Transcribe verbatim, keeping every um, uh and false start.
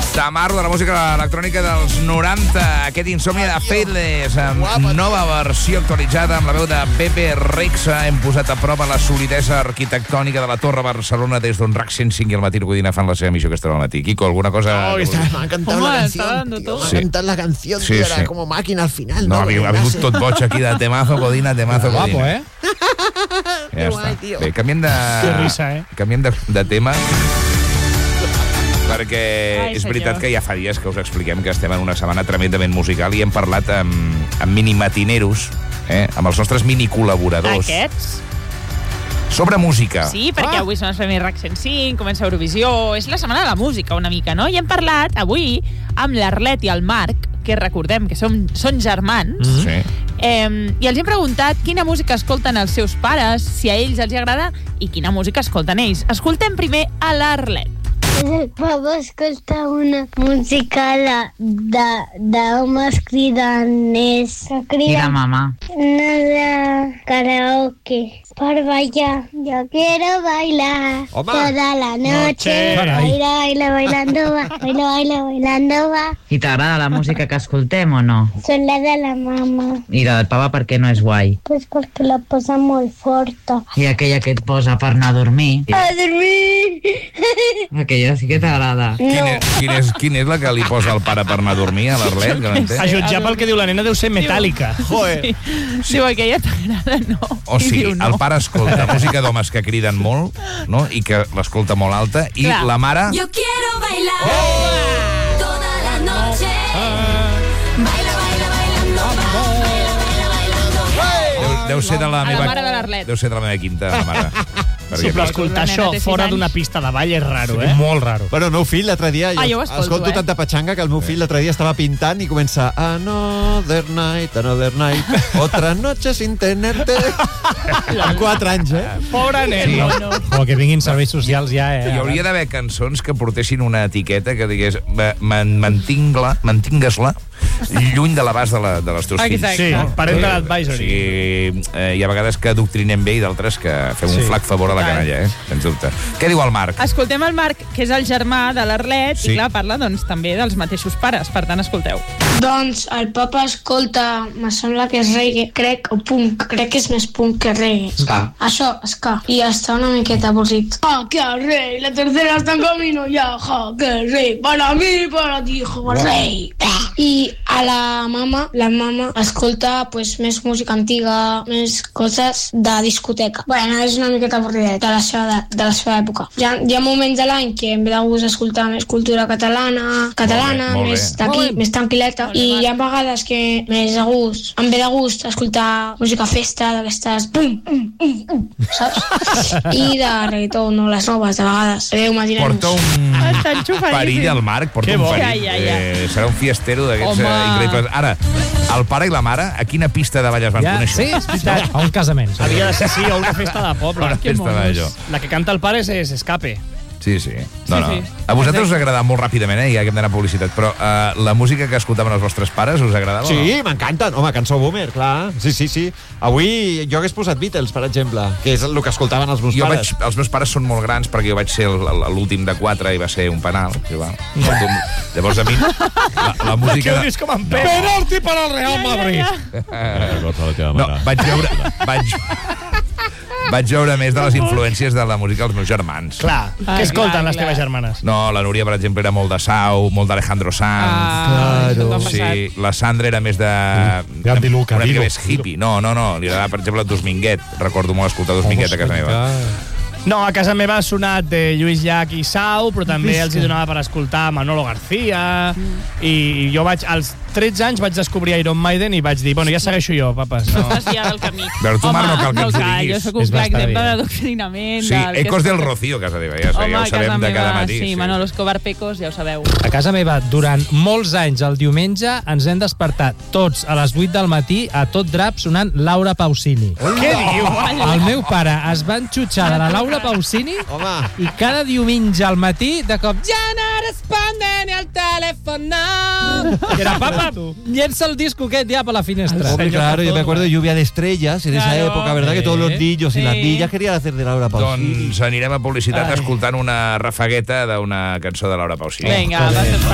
T'amarro de la música electrònica dels noranta, aquest Insomnia de Faithless, amb nova versió actualitzada amb la veu de Pepe Rexa. Hem posat a prova la solidesa arquitectònica de la Torre Barcelona des d'on RAC cent cinc i el Matí Codina fan la seva emissió aquesta hora al matí. Quico, ¿alguna cosa? Oh, está, me ha encantado ¿Cómo la está canción, dando tío, todo? me ha Sí. encantado la canción, Sí, tío, sí. era como máquina al final. No, No, ha vingut, ha vingut tot boig aquí de temazo, Codina, temazo, Guapo, Codina. eh? Ja guai, està. tio. Bé, canviem de... Que risa, eh? Canviem de, de tema, perquè Ai, és senyor. veritat que ja fa dies que us expliquem que estem en una setmana tremendament musical i hem parlat amb, amb minimatineros, eh, amb els nostres minicol·laboradors, Aquests? sobre música. Sí, perquè Ah. avui són els Premis RAC cent cinc, comença Eurovisió, és la setmana de la música una mica, no? I hem parlat avui amb l'Arlet i el Marc, que recordem que som, són germans, Mm. Sí. eh, i els hem preguntat quina música escolten els seus pares, si a ells els agrada, i quina música escolten ells. Escoltem primer a l'Arlet. El papa escolta una música de- de- d'homes cridaners. Que I la criden mama. una de karaoke. Per ballar. Yo quiero bailar Home. toda la noche. Carai. Baila, baila, bailando va. Baila, baila, bailando va. I t'agrada la música que escoltem o no? Son la de la mama. I la del papa per què no és guai? Pues porque la posa molt forta. I aquella que et posa per anar a dormir? A dormir. Aquella sí que t'agrada. Quin, No. és, quin, és, quin és la que li posa el pare per anar a dormir a l'Arlet? Que no entenc? A jutjar pel que diu la nena deu ser metàl·lica. Joder. Sí. Diu, aquella t'agrada, no. O I sigui, diu, no. el pare escolta música d'homes que criden molt, no?, i que l'escolta molt alta, i Clar. la mare... Yo quiero bailar toda la noche. Baila, baila, bailando, va. Baila, baila, bailando, va. Deu, deu ser de la A la meva... mare de l'Arlet. Deu ser de la meva quinta, la mare. Sí, però escoltar La nena això té sis fora anys. d'una pista de ball és raro, eh? Molt raro. Bueno, el meu fill l'altre dia... Ah, jo ho escolto, escolto eh? tanta patxanga que el meu fill l'altre dia estava pintant i comença Another night, another night, otra noche sin tenerte. Amb quatre anys, eh? Pobre nen. No, no. O que vinguin serveis socials ja, eh? Hi hauria d'haver cançons que portessin una etiqueta que digués man, mantingla, mantingues-la lluny de l'abast de, la, de les teus fills. Exacte. Sí, no? parental Eh, advisory. O sigui, eh, hi ha vegades que adoctrinem bé i d'altres que fem un Sí. flac favor a la Clar. canalla, eh? Sens dubte. Què diu el Marc? Escoltem el Marc, que és el germà de l'Arlet, Sí. i clar, parla doncs, també dels mateixos pares, per tant, escolteu. Doncs el papa escolta, me sembla que és reggae, crec, o punk, crec que és més punk que reggae. Ska. Això, ska. I està una miqueta avorrit. Ja, que rei, la tercera està en camino, ja, ja, que rei, para mí, para ti, ja, rei. I a la mama, la mama escolta pues, més música antiga, més coses de discoteca. Bueno, és una miqueta avorridet de la seva, de la seva època. Hi ha, hi ha moments de l'any que em ve de gust escoltar més cultura catalana, catalana, molt bé. més d'aquí, més tranquil·leta, Molt bé, i Marc. hi ha vegades que més de gust, em ve de gust escoltar música festa, d'aquestes pum, pum, pum, pum, saps? I de reggaeton, no les noves, de vegades. Adéu, Madinens. Porta un Està enxufadíssim. perill al Marc, porta Que un bo. perill. Ja, ja, ja. Eh, serà un fiestero d'aquests Home. eh, increïbles. Ara, el pare i la mare, a quina pista de ball es van Ja, conèixer? sí, és veritat. A un casament. sí. Havia de ser, sí, a una festa de poble. Una Que festa monos. d'allò. La que canta el pare és, és Escape. Sí, sí. No, Sí, no. sí. A vosaltres us ha agradat molt ràpidament, eh? Ja que hem d'anar a publicitat, però uh, la música que escoltaven els vostres pares us agradava o no? Sí, m'encanten. Home, cançó boomer, clar. Sí, sí, sí. Avui jo hagués posat Beatles, per exemple, que és el que escoltaven els meus Jo pares. vaig, els meus pares són molt grans perquè jo vaig ser el- el- l'últim de quatre i va ser un penal. I va, llavors a mi la, la música... Que ho dius com en Pep. Penalti per al Real Madrid. No, vaig veure... Vaig, vaig veure més de les influències de la música dels meus germans. Clar, Ah, què escolten clar, les clar. teves germanes? No, la Núria, per exemple, era molt de Sau, molt d'Alejandro Sanz. Ah, això t'ho ha Sí, passat. la Sandra era més de... Ja, dilo, que una mica dilo, més hippie. No, no, no. Li agradava, per exemple, Dominguet. Recordo molt escoltar Dominguet a casa meva. No, a casa meva ha sonat de Lluís Llach i Sau, però també els hi donava per escoltar Manolo García, i jo vaig, als tretze anys vaig descobrir Iron Maiden i vaig dir, bueno, ja segueixo jo, papes. No. Estàs ja del camí. Però tu, Marc, no cal que ens ho cal, diguis. Jo soc un És clar bastant exemple bé. d'adoctrinament. Sí, del que Ecos del escolta. Rocío, a casa meva. Ja, ja Home, ho a sabem casa de cada meva, matí. sí, Manolo Escobar Pecos, ja ho sabeu. A casa meva, durant molts anys, el diumenge, ens hem despertat tots a les vuit del matí a tot drap sonant Laura Pausini. Què diu? El meu pare es va enxutxar de la Laura Pausini Home, i cada diumenge al matí, de cop, ja no responden el telèfon, no. I era, papa, llença el disco aquest ja per la finestra. hombre, claro, yo me acuerdo de Lluvia de Estrellas en esa Claro. época, ¿verdad? Que todos los niños y las Sí. niñas querían hacer de Laura Pausini. Doncs anirem a publicitat Ai. escoltant una rafagueta d'una cançó de Laura Pausini. Vinga, va ser